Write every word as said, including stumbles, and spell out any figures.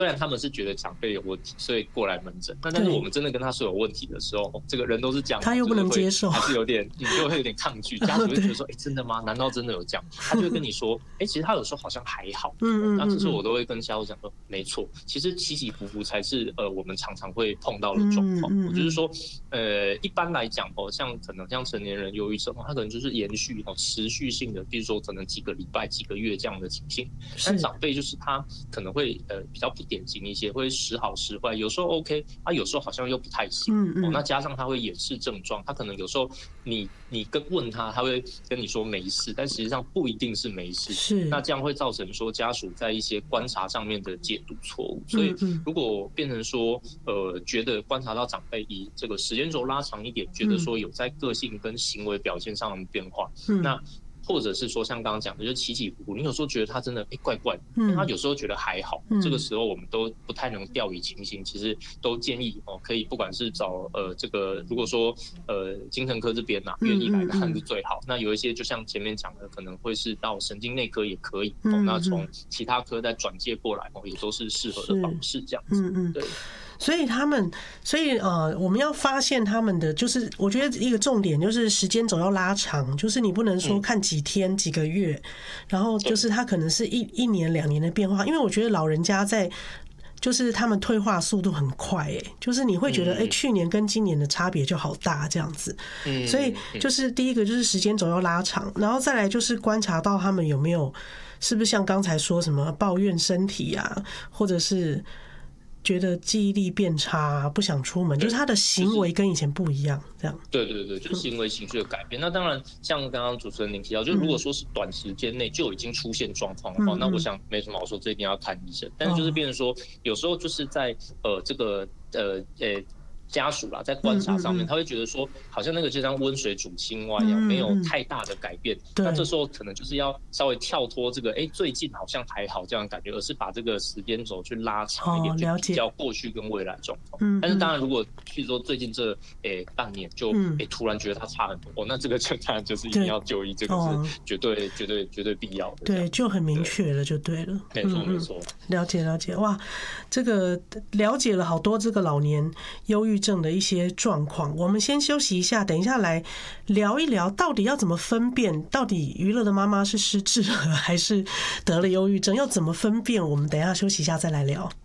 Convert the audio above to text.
虽然他们是觉得长辈有问题，所以过来门诊，但但是我们真的跟他说有问题的时候，这个人都是这样， 他又不能接受， 还是有点，你就会有点抗拒。家属会觉得说，哎、欸，真的吗？难道真的有这样？他就会跟你说，哎、欸，其实他有时候好像还好。嗯嗯。那这时候我都会跟家属讲说，没错，其实起起伏伏才是呃我们常常会碰到的状况。嗯嗯嗯就是说，呃，一般来讲哦，像可能像成年人忧郁症，他可能就是延续哦持续性的，比如说可能几个礼拜、几个月这样的情形。但长辈就是他可能会呃比较不典型一些，会时好时坏，有时候 OK， 啊有时候好像又不太行。嗯嗯哦，那加上他会掩饰症状，他可能有时候你你跟问他，他会跟你说没事，但实际上不一定是没事。是，那这样会造成说家属在一些观察上面的解读错误。所以如果变成说呃觉得观察到长辈以这个时间轴拉长一点，觉得说有在个性跟行为表现上的变化，嗯、那。或者是说像刚刚讲的，就是起起伏伏，你有时候觉得他真的哎、欸、怪怪的，嗯，他有时候觉得还好，嗯，这个时候我们都不太能掉以轻心，其实都建议哦，可以不管是找呃这个，如果说呃精神科这边呐愿意来看是最好，嗯嗯嗯那有一些就像前面讲的，可能会是到神经内科也可以，哦，嗯嗯那从其他科再转介过来哦，也都是适合的方式这样子，嗯嗯，对。 所以他们，所以呃，我们要发现他们的，就是我觉得一个重点就是时间轴要拉长，就是你不能说看几天、几个月，然后就是他可能是一一年、两年的变化，因为我觉得老人家在。就是他们退化速度很快，哎，就是你会觉得，哎，去年跟今年的差别就好大这样子。所以就是第一个就是时间轴要拉长，然后再来就是观察到他们有没有，是不是像刚才说什么抱怨身体啊，或者是。觉得记忆力变差，不想出门，就是他的行为跟以前不一样，这样。 对对对，就是行为情绪的改变。那当然，像刚刚主持人您提到，就如果说是短时间内就已经出现状况的话，那我想没什么好说，这一定要看医生。但是就是变成说，有时候就是在呃这个呃呃。家属啦，在观察上面，他会觉得说，好像那个就像温水煮青蛙一样，没有太大的改变。那这时候可能就是要稍微跳脱这个，哎，最近好像还好这样的感觉，而是把这个时间轴去拉长一点，去比较过去跟未来状况。但是当然，如果譬如说最近这哎半年就哎突然觉得它差很多，哦，那这个就当然就是一定要就医，这个是绝对绝对绝对必要的。 对，就很明确了，就对了。 没错没错。 了解了解，哇，这个了解了好多这个老年忧郁症的一些状况。我们先休息一下，等一下来聊一聊到底要怎么分辨，到底娱乐的妈妈是失智了还是得了忧郁症，要怎么分辨？我们等一下休息一下再来聊。